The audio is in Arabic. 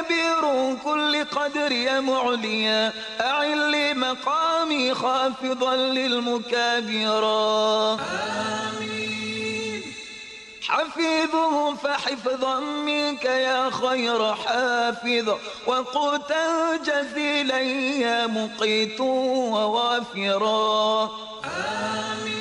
كبير كل قدر يا معليا أعل لي مقامي خافضا للمكابرا. آمين. حفيظه فحفظا منك يا خير حافظ وقوتا جزيلا يا مقيت ووافرا. آمين.